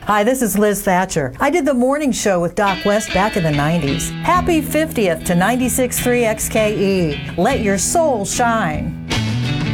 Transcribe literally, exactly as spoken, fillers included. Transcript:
Hi, this is Liz Thatcher. I did the morning show with Doc West back in the nineties. Happy fiftieth to ninety-six point three X K E. Let your soul shine.